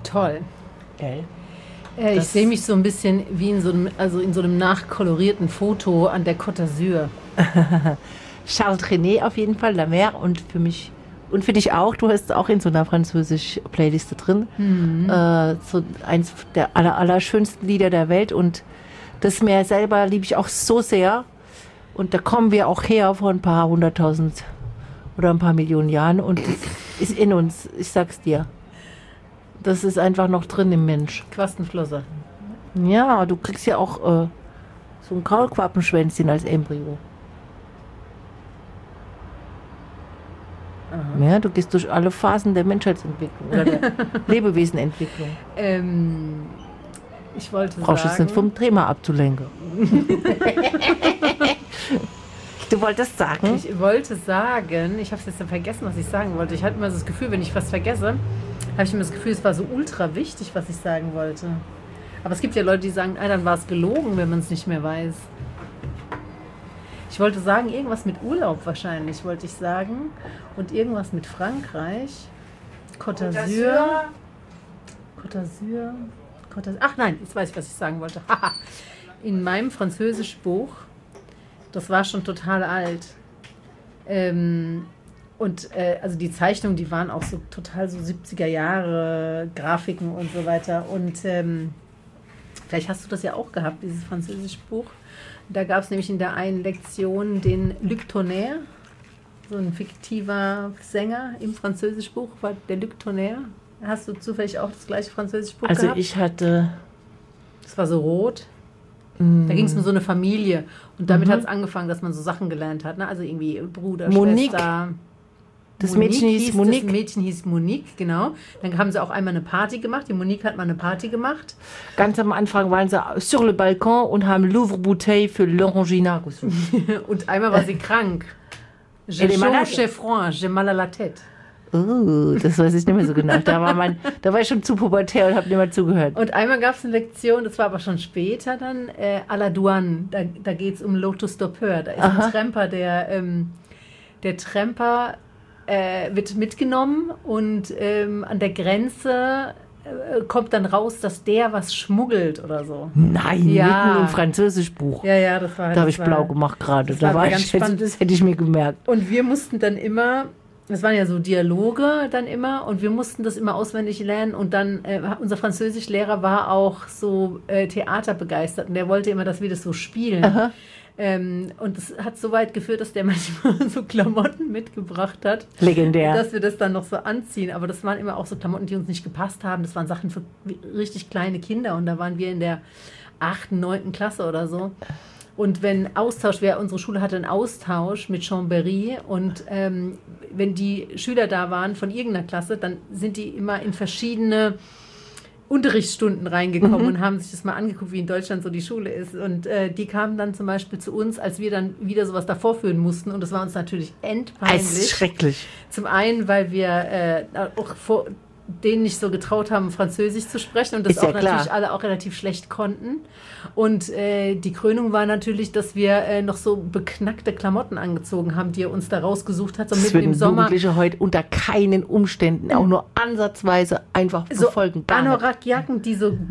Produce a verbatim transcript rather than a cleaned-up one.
Toll. Gell? Äh, ich Das- sehe mich so ein bisschen wie in so einem, also in so einem nachkolorierten Foto an der Côte d'Azur. Charles Trenet auf jeden Fall, La Mer und für mich und für dich auch, du hast es auch in so einer französischen Playliste drin. Mhm. Äh, so eins der aller, allerschönsten Lieder der Welt und das Meer selber liebe ich auch so sehr. Und da kommen wir auch her vor ein paar hunderttausend oder ein paar Millionen Jahren und das ist in uns, ich sag's dir. Das ist einfach noch drin im Mensch. Quastenflosser. Ja, du kriegst ja auch äh, so ein Kaulquappenschwänzchen als Embryo. Aha. Ja, du gehst durch alle Phasen der Menschheitsentwicklung oder der Lebewesenentwicklung. Ähm, ich wollte Brauchst jetzt sagen... nicht vom Thema abzulenken. Du wolltest sagen? Ich wollte sagen, ich habe es jetzt vergessen, was ich sagen wollte. Ich hatte immer so das Gefühl, wenn ich was vergesse, habe ich immer das Gefühl, es war so ultra wichtig, was ich sagen wollte. Aber es gibt ja Leute, die sagen, ah, dann war es gelogen, wenn man es nicht mehr weiß. Ich wollte sagen, irgendwas mit Urlaub wahrscheinlich, wollte ich sagen. Und irgendwas mit Frankreich. Côte d'Azur. Côte d'Azur. Côte d'Azur. Ach nein, jetzt weiß ich, was ich sagen wollte. In meinem Französischbuch, das war schon total alt. Ähm, und äh, also die Zeichnungen, die waren auch so total so siebziger Jahre, Grafiken und so weiter. Und ähm, vielleicht hast du das ja auch gehabt, dieses Französischbuch. Da gab es nämlich in der einen Lektion den Luc Tonnerre, so ein fiktiver Sänger im Französischbuch, war der Luc Tonnerre. Hast du zufällig auch das gleiche Französischbuch Also gehabt? ich hatte... Das war so rot. mh, Da ging es um so eine Familie. Und damit Mhm. hat es angefangen, dass man so Sachen gelernt hat. Ne? Also irgendwie Bruder, Monique. Schwester. Das Monique Mädchen hieß Monique. Das Mädchen hieß Monique, genau. Dann haben sie auch einmal eine Party gemacht. Die Monique hat mal eine Party gemacht. Ganz am Anfang waren sie sur le Balkon und haben Louvre-Bouteille für l'Orangina gesucht. Und einmal war sie krank. J'ai Elle est chaud, malade. j'ai froid, j'ai mal à la tête. Oh, das weiß ich nicht mehr so genau. Da war, mein, da war ich schon zu pubertär und habe nicht mehr zugehört. Und einmal gab es eine Lektion, das war aber schon später dann, äh, à la douane. Da, da geht es um l'autostoppeur. Da ist Aha. ein Tramper, der, ähm, der Tramper äh, wird mitgenommen und ähm, an der Grenze äh, kommt dann raus, dass der was schmuggelt oder so. Nein, Ja. mitten im Französischbuch. Ja, ja, das war... Da habe das ich war, blau gemacht gerade. das Da war war ganz ich, also, spannend. das hätte ich mir gemerkt. Und wir mussten dann immer, das waren ja so Dialoge dann immer, und wir mussten das immer auswendig lernen. Und dann, äh, unser Französischlehrer war auch so äh, theaterbegeistert und der wollte immer, dass wir das so spielen. Aha. Ähm, und das hat so weit geführt, dass der manchmal so Klamotten mitgebracht hat, Legendär. dass wir das dann noch so anziehen. Aber das waren immer auch so Klamotten, die uns nicht gepasst haben. Das waren Sachen für richtig kleine Kinder. Und da waren wir in der achten, neunten Klasse oder so. Und wenn Austausch wäre, unsere Schule hatte einen Austausch mit Chambéry. Und ähm, wenn die Schüler da waren von irgendeiner Klasse, dann sind die immer in verschiedene Unterrichtsstunden reingekommen Mhm. und haben sich das mal angeguckt, wie in Deutschland so die Schule ist. Und äh, die kamen dann zum Beispiel zu uns, als wir dann wieder sowas davor führen mussten. Und das war uns natürlich Es ist endpeinlich. schrecklich. Zum einen, weil wir äh, auch vor denen nicht so getraut haben, Französisch zu sprechen und das Ist ja auch natürlich klar. alle auch relativ schlecht konnten. Und äh, die Krönung war natürlich, dass wir äh, noch so beknackte Klamotten angezogen haben, die er uns da rausgesucht hat, so Das mitten würden im Sommer. Jugendliche heute unter keinen Umständen auch nur ansatzweise einfach So befolgen. Gar nicht. Anorak-Jacken, die so